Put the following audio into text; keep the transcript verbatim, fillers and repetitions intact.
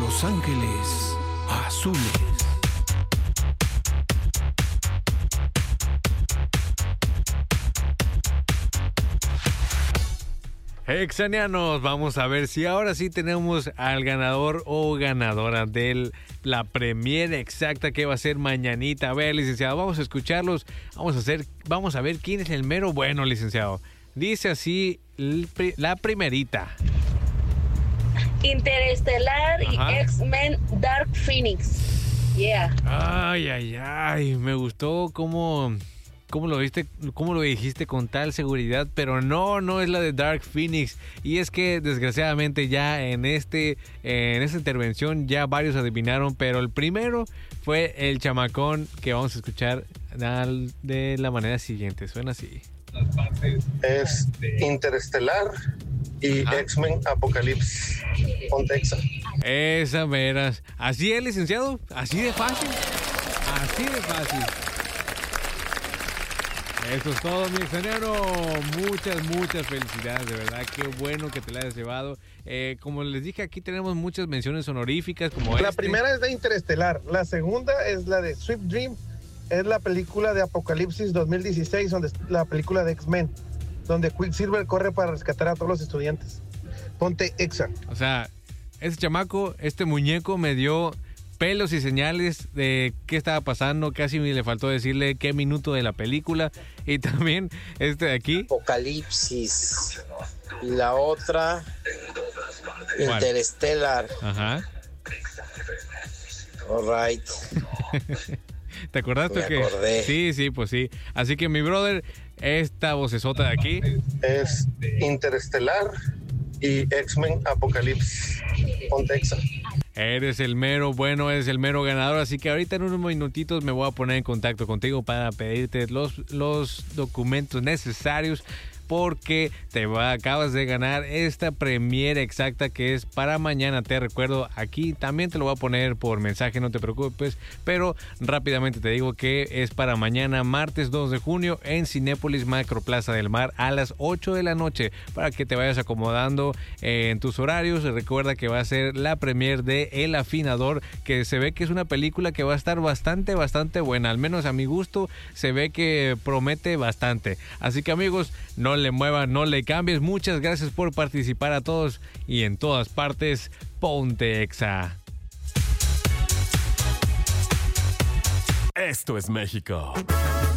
Los Ángeles Azules. Exanianos, vamos a ver si ahora sí tenemos al ganador o ganadora de la premiere exacta que va a ser mañanita. A ver, licenciado, vamos a escucharlos. Vamos a hacer, vamos a ver quién es el mero bueno, licenciado. Dice así la primerita. Interestelar y Ajá. X-Men Dark Phoenix. Yeah. Ay, ay, ay, me gustó cómo, cómo lo viste, cómo lo dijiste con tal seguridad, pero no, no es la de Dark Phoenix. Y es que desgraciadamente ya en este, en esta intervención ya varios adivinaron, pero el primero fue el chamacón que vamos a escuchar de la manera siguiente. Suena así. Es Interestelar y Ajá. X-Men Apocalipsis. Ponte Exa. Esa veras. Así es, licenciado. Así de fácil. Así de fácil. Eso es todo, mi extranjero. Muchas, muchas felicidades, de verdad. Qué bueno que te la hayas llevado. Eh, como les dije, aquí tenemos muchas menciones honoríficas. Como la este. primera es de Interestelar. La segunda es la de Sweet Dream. Es la película de Apocalipsis dos mil dieciséis, donde la película de X-Men, donde Quicksilver corre para rescatar a todos los estudiantes. Ponte Exa. O sea, ese chamaco, este muñeco me dio pelos y señales de qué estaba pasando. Casi me le faltó decirle qué minuto de la película. Y también este de aquí. Apocalipsis. Y la otra, ¿cuál? Interstellar. Ajá. All right. ¿Te acordaste Me que? Acordé. Sí, sí, pues sí. Así que mi brother, esta vocesota de aquí es Interestelar y X-Men Apocalipsis. Ponte Exa. Eres el mero bueno, eres el mero ganador. Así que ahorita en unos minutitos me voy a poner en contacto contigo para pedirte los, los documentos necesarios, porque te va, acabas de ganar esta premiere exacta que es para mañana. Te recuerdo, aquí también te lo voy a poner por mensaje, no te preocupes, pero rápidamente te digo que es para mañana, martes dos de junio, en Cinépolis Macroplaza del Mar a las ocho de la noche, para que te vayas acomodando eh, en tus horarios. Recuerda que va a ser la premiere de El Afinador, que se ve que es una película que va a estar bastante, bastante buena. Al menos a mi gusto se ve que promete bastante. Así que, amigos, no le muevas, no le cambies. Muchas gracias por participar a todos, y en todas partes, ponte Exa. Esto es México.